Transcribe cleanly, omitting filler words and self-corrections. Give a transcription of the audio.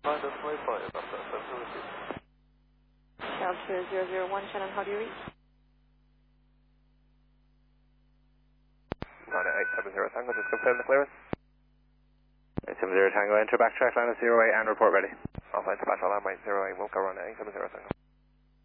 -25, after 7 Altitude 001, Shannon, how do you reach? 9870 Tango, just confirm the clearance. 870 Tango, enter backtrack line of 08 and report ready. Offline to batch alarm, 08, won't go run 870 Tango.